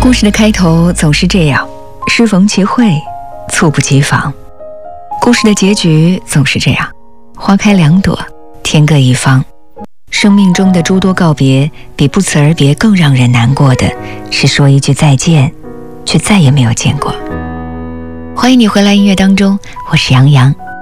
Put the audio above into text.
故事的开头总是这样，适逢其会，猝不及防。故事的结局总是这样，花开两朵，天各一方。生命中的诸多告别，比不辞而别更让人难过的是说一句再见，却再也没有见过。欢迎你回来音乐当中，我是杨洋。